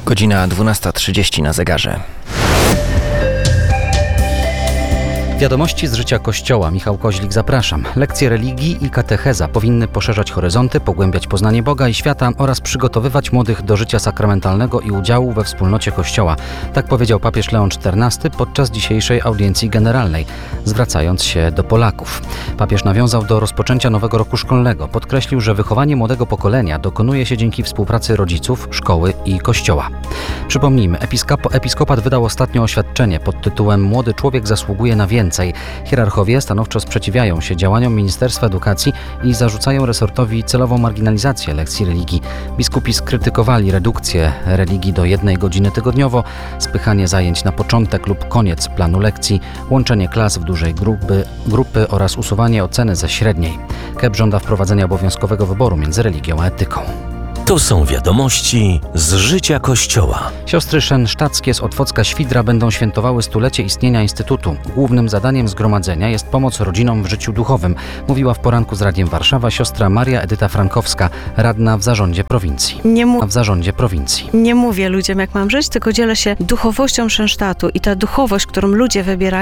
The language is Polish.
Godzina 12:30 na zegarze. Wiadomości z życia Kościoła. Michał Koźlik, zapraszam. Lekcje religii i katecheza powinny poszerzać horyzonty, pogłębiać poznanie Boga i świata oraz przygotowywać młodych do życia sakramentalnego i udziału we wspólnocie Kościoła. Tak powiedział papież Leon XIV podczas dzisiejszej audiencji generalnej, zwracając się do Polaków. Papież nawiązał do rozpoczęcia nowego roku szkolnego. Podkreślił, że wychowanie młodego pokolenia dokonuje się dzięki współpracy rodziców, szkoły i Kościoła. Przypomnijmy, episkopat wydał ostatnio oświadczenie pod tytułem „Młody człowiek zasługuje na więcej”. Hierarchowie stanowczo sprzeciwiają się działaniom Ministerstwa Edukacji i zarzucają resortowi celową marginalizację lekcji religii. Biskupi skrytykowali redukcję religii do 1 godziny tygodniowo, spychanie zajęć na początek lub koniec planu lekcji, łączenie klas w dużej grupy oraz usuwanie oceny ze średniej. KEP żąda wprowadzenia obowiązkowego wyboru między religią a etyką. To są wiadomości z życia Kościoła. Siostry szensztackie z Otwocka-Świdra będą świętowały 100-lecie istnienia Instytutu. Głównym zadaniem zgromadzenia jest pomoc rodzinom w życiu duchowym, mówiła w poranku z Radiem Warszawa siostra Maria Edyta Frankowska, radna w zarządzie prowincji. Nie mówię ludziom, jak mam żyć, tylko dzielę się duchowością Szensztatu i ta duchowość, którą ludzie wybierają,